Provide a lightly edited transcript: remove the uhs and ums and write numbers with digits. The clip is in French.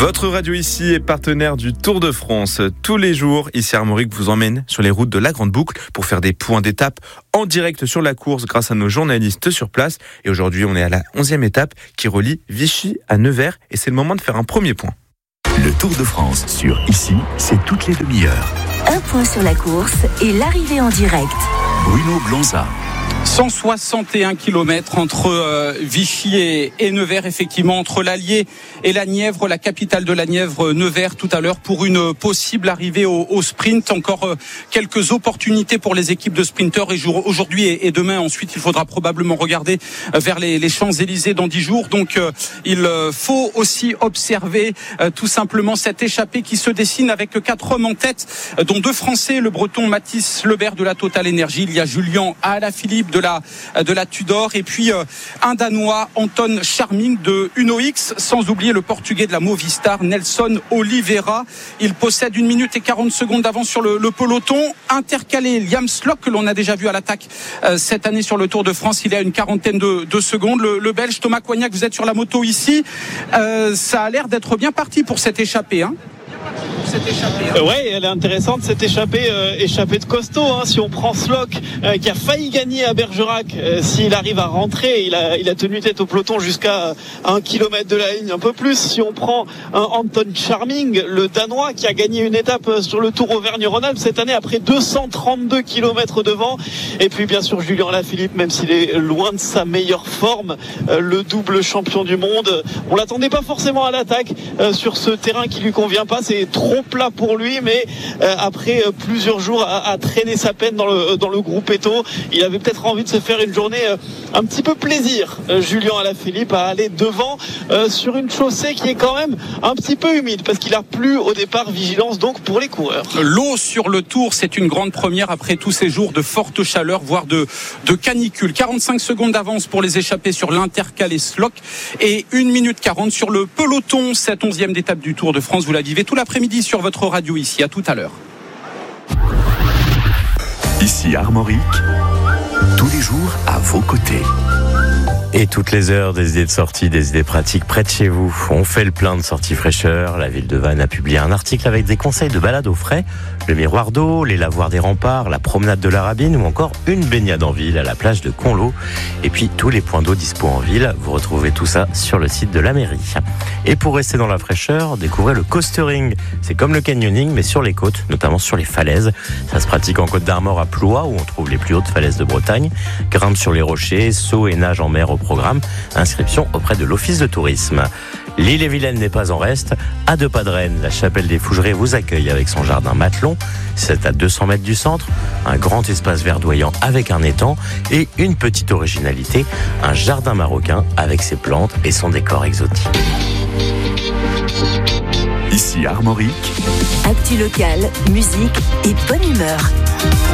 Votre radio ici est partenaire du Tour de France. Tous les jours, ici Armorique vous emmène sur les routes de la Grande Boucle pour faire des points d'étape en direct sur la course grâce à nos journalistes sur place. Et aujourd'hui, on est à la 11e étape qui relie Vichy à Nevers et c'est le moment de faire un premier point. Le Tour de France sur Ici, c'est toutes les demi-heures. Un point sur la course et l'arrivée en direct. Bruno Blanza. 161 km entre Vichy et Nevers, effectivement, entre l'Allier et la Nièvre, la capitale de la Nièvre, Nevers, tout à l'heure, pour une possible arrivée au sprint. Encore quelques opportunités pour les équipes de sprinteurs et aujourd'hui et demain. Ensuite, il faudra probablement regarder vers les Champs-Élysées dans 10 jours. Donc, il faut aussi observer tout simplement cette échappée qui se dessine avec 4 hommes en tête, dont 2 Français, le Breton Mathis Lebert de la Total Energy. Il y a Julien Alaphilippe de la Tudor et puis un Danois, Anton Charming de Uno X, sans oublier le Portugais de la Movistar, Nelson Oliveira. Il possède 1 minute et 40 secondes d'avance sur le peloton. Intercalé, Liam Slock, que l'on a déjà vu à l'attaque cette année sur le Tour de France, il est à une quarantaine de secondes. Le Belge Thomas Coignac, vous êtes sur la moto ici. Ça a l'air d'être bien parti pour cette échappée, hein. Oui, elle est intéressante cette échappée de costaud, hein. Si on prend Slock qui a failli gagner à Bergerac, s'il arrive à rentrer, il a tenu tête au peloton jusqu'à 1 km de la ligne, un peu plus. Si on prend Anton Charming, le Danois qui a gagné une étape sur le Tour Auvergne-Rhône-Alpes cette année après 232 km devant. Et puis bien sûr Julien Alaphilippe, même s'il est loin de sa meilleure forme, le double champion du monde. On l'attendait pas forcément à l'attaque sur ce terrain qui lui convient pas. C'est trop plat pour lui, mais après plusieurs jours à traîner sa peine dans le groupe Eto, il avait peut-être envie de se faire une journée un petit peu plaisir, Julien Alaphilippe, à aller devant sur une chaussée qui est quand même un petit peu humide parce qu'il a plu au départ. Vigilance donc pour les coureurs. L'eau sur le Tour, c'est une grande première après tous ces jours de forte chaleur, voire de canicule. 45 secondes d'avance pour les échappés sur l'Intercalé Slock et 1 minute 40 sur le peloton. Cette 11e étape du Tour de France, vous la vivez tout l'après-midi sur votre radio ici. À tout à l'heure. Ici Armorique, tous les jours à vos côtés. Et toutes les heures, des idées de sortie, des idées pratiques près de chez vous. On fait le plein de sorties fraîcheur. La ville de Vannes a publié un article avec des conseils de balade au frais. Le miroir d'eau, les lavoirs des remparts, la promenade de la Rabine ou encore une baignade en ville à la plage de Conlo. Et puis tous les points d'eau dispo en ville. Vous retrouvez tout ça sur le site de la mairie. Et pour rester dans la fraîcheur, découvrez le coastering. C'est comme le canyoning mais sur les côtes, notamment sur les falaises. Ça se pratique en Côte d'Armor à Ploie où on trouve les plus hautes falaises de Bretagne. Grimpe sur les rochers, saut et nage en mer au programme. Inscription auprès de l'Office de tourisme. L'île-et-Vilaine n'est pas en reste. À 2 pas de Rennes, la chapelle des Fougerets vous accueille avec son jardin Matelon. C'est à 200 mètres du centre. Un grand espace verdoyant avec un étang. Et une petite originalité, un jardin marocain avec ses plantes et son décor exotique. Ici Armorique. Actu local, musique et bonne humeur.